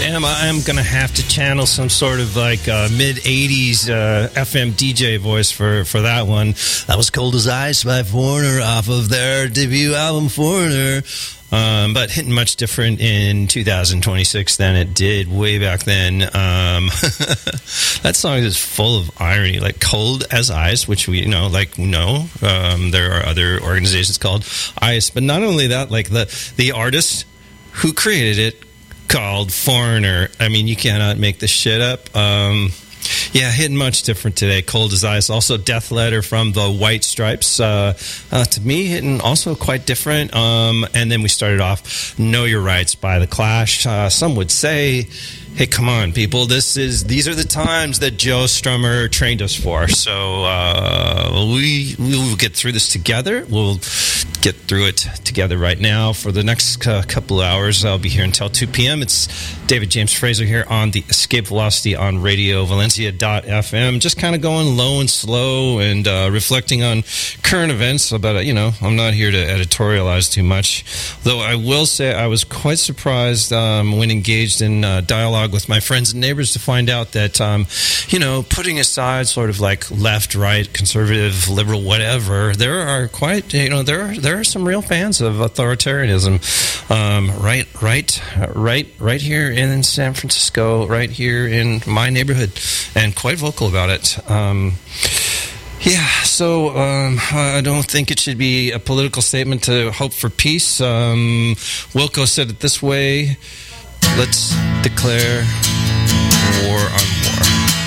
Damn, I am going to have to channel some sort of like mid-'80s FM DJ voice for that one. That was Cold as Ice by Foreigner off of their debut album, Foreigner. But hitting much different in 2026 than it did way back then. That song is full of irony, like Cold as Ice, which we know. There are other organizations called ICE, but not only that, like the artist who created it called Foreigner. I mean, you cannot make this shit up. Yeah, hitting much different today. Cold as Ice. Also, Death Letter from the White Stripes. To me, hitting also quite different. And then we started off Know Your Rights by The Clash. Some would say, hey, come on, people. These are the times that Joe Strummer trained us for. So we will get through this together. We'll get through it together right now. For the next couple of hours, I'll be here until 2 p.m. It's David James Fraser here on the Escape Velocity on Radio Valencia.fm. Just kind of going low and slow and reflecting on current events. But, I'm not here to editorialize too much. Though I will say I was quite surprised when engaged in dialogue with my friends and neighbors to find out that, putting aside sort of like left, right, conservative, liberal, whatever, there are quite, there are some real fans of authoritarianism right here in San Francisco, right here in my neighborhood, and quite vocal about it. So I don't think it should be a political statement to hope for peace. Wilco said it this way: let's declare war on war.